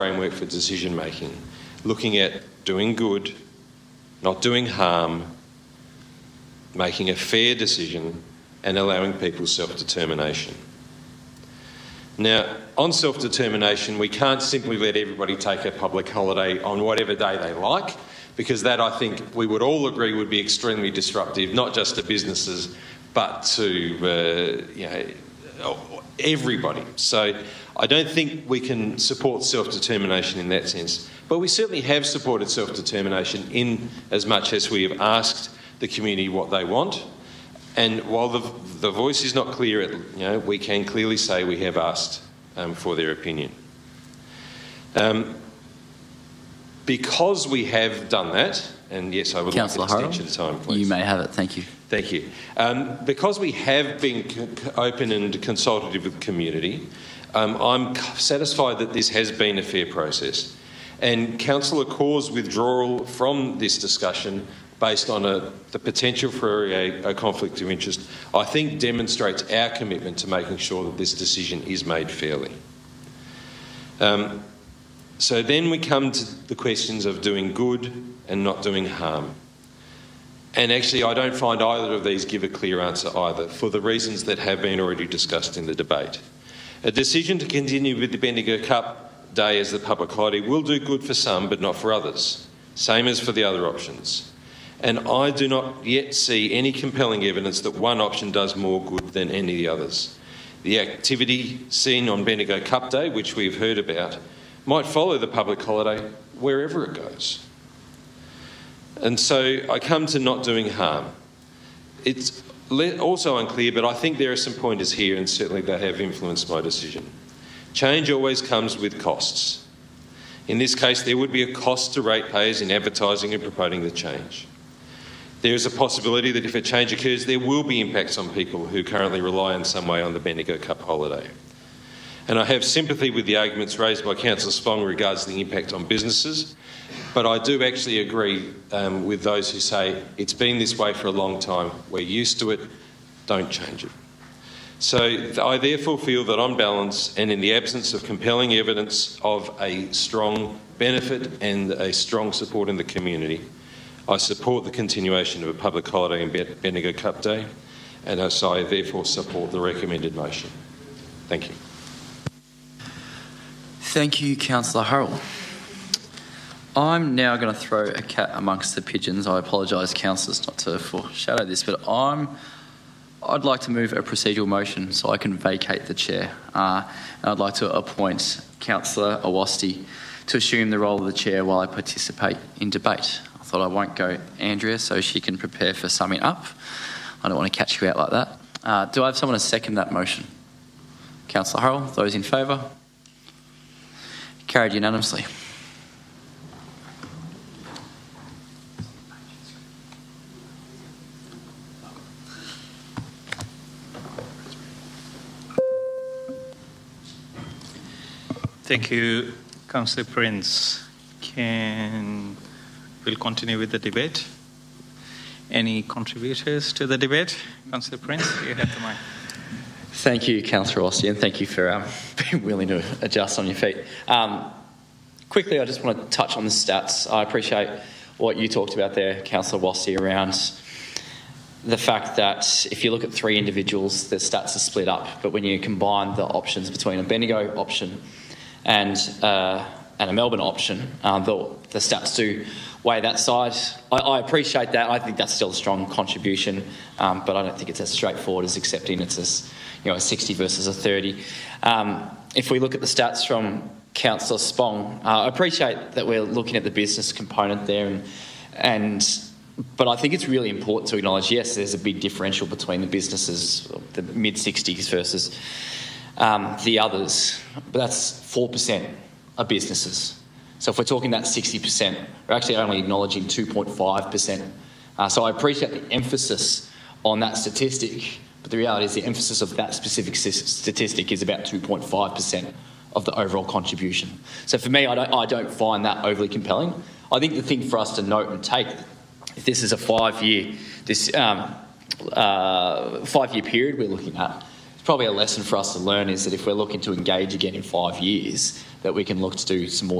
framework for decision making, looking at doing good, not doing harm, making a fair decision and allowing people's self-determination. Now, on self-determination, we can't simply let everybody take a public holiday on whatever day they like, because that, I think, we would all agree would be extremely disruptive, not just to businesses, but to everybody. So I don't think we can support self-determination in that sense. But we certainly have supported self-determination in as much as we have asked the community what they want. And while the voice is not clear, we can clearly say we have asked for their opinion. Because we have done that, and yes, I would like an extension of time, please. You may have it. Thank you. Thank you. Because we have been open and consultative with the community, I'm satisfied that this has been a fair process. And Councillor Corr's withdrawal from this discussion based on the potential for a conflict of interest, I think demonstrates our commitment to making sure that this decision is made fairly. So then we come to the questions of doing good and not doing harm. And actually, I don't find either of these give a clear answer either, for the reasons that have been already discussed in the debate. A decision to continue with the Bendigo Cup Day as the public holiday will do good for some, but not for others. Same as for the other options. And I do not yet see any compelling evidence that one option does more good than any of the others. The activity seen on Bendigo Cup Day, which we've heard about, might follow the public holiday wherever it goes. And so I come to not doing harm. It's also unclear, but I think there are some pointers here, and certainly they have influenced my decision. Change always comes with costs. In this case, there would be a cost to ratepayers in advertising and promoting the change. There is a possibility that if a change occurs, there will be impacts on people who currently rely in some way on the Bendigo Cup holiday. And I have sympathy with the arguments raised by Councillor Spong regards the impact on businesses, but I do actually agree with those who say it's been this way for a long time, we're used to it, don't change it. So I therefore feel that on balance, and in the absence of compelling evidence of a strong benefit and a strong support in the community, I support the continuation of a public holiday in Bendigo Cup Day, and so I therefore support the recommended motion. Thank you. Thank you, Councillor Hurrell. I'm now going to throw a cat amongst the pigeons. I apologise, councillors, not to foreshadow this, but I'd like to move a procedural motion so I can vacate the chair. And I'd like to appoint Councillor Awasthi to assume the role of the chair while I participate in debate. I thought I won't go Andrea so she can prepare for summing up. I don't want to catch you out like that. Do I have someone to second that motion? Councillor Hurrell, those in favour? Carried unanimously. Thank you, Councillor Prince. We'll continue with the debate. Any contributors to the debate? Councillor Prince, you have the mic. Thank you, Councillor Awasthi, and thank you for being willing to adjust on your feet. Quickly, I just want to touch on the stats. I appreciate what you talked about there, Councillor Awasthi, around the fact that if you look at three individuals, the stats are split up, but when you combine the options between a Bendigo option and a Melbourne option, the stats do weigh that side. I appreciate that. I think that's still a strong contribution, but I don't think it's as straightforward as accepting it's a 60 versus a 30. If we look at the stats from Councillor Spong, I appreciate that we're looking at the business component there, but I think it's really important to acknowledge, yes, there's a big differential between the businesses, the mid-60s versus the others, but that's 4% of businesses. So if we're talking that 60%, we're actually only acknowledging 2.5%. So I appreciate the emphasis on that statistic, but the reality is the emphasis of that specific statistic is about 2.5% of the overall contribution. So for me, I don't find that overly compelling. I think the thing for us to note and take, if this is a 5-year period we're looking at, it's probably a lesson for us to learn is that if we're looking to engage again in 5 years, that we can look to do some more